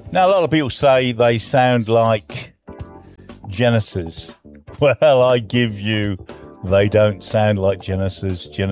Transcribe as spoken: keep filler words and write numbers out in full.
Now, a lot of people say they sound like Genesis. Well, I give you, they don't sound like Genesis. Genesis